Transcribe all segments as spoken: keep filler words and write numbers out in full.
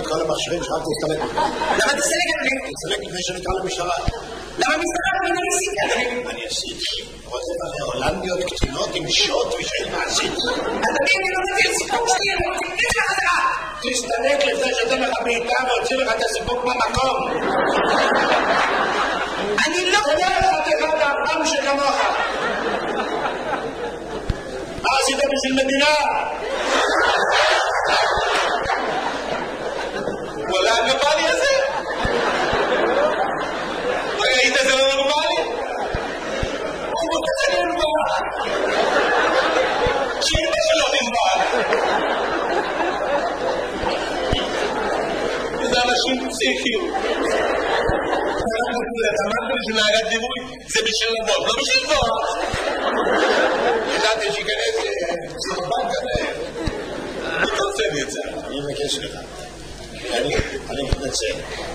כל המכשירים שרק תסתלק. למה תסתלק, אדוני? תסתלק לפני שנקרא למשטרה. למה משטרה לא מן הניסית, אדוני? אני עשיתי. רוצה בעלי הולנדיות קטינות עם שוט ושאין מעשית. אדוני, אני לא מביא סיפוק שלי, אני רוצה לתת לך חזרה. תסתלק לפני שאתן לך בעיטה והוציא לך את הסיפוק במקום. אני לא... תדע לך תכף לאפם שכמוך. מה עשית בשביל מדינה? וואלה, הנורמלי הזה? ראית זה לא נורמלי? הוא כזה נורמל. שאימא שלו נורמל. זה אנשים פסיכיים. אמרת לי שנהגת דימוי זה בשביל לבוא, לא בשביל לבוא. ידעתי שיכנס סרבן כזה. אני רוצה לי את זה. אני מבקש לך. אני מתנצל.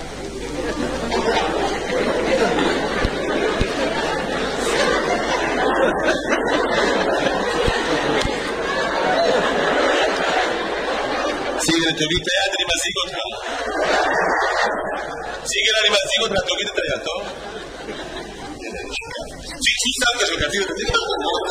סיגל, תוריד את היד, אני מזיג אותך. סיגל, אני מזיג אותך, תוריד את היד, טוב? שמת שלך, תוריד את היד.